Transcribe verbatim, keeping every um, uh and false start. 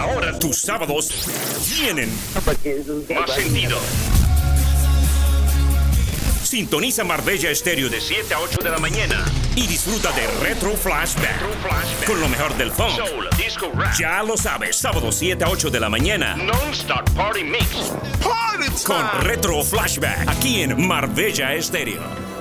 Ahora tus sábados tienen más sentido. Sintoniza Marbella Estéreo de siete a ocho de la mañana y disfruta de Retro Flashback, Retro Flashback. Con lo mejor del funk, soul, disco, rap. Ya lo sabes, sábado siete a ocho de la mañana. Non-Stop Party Mix. Party time. Con Retro Flashback, aquí en Marbella Estéreo.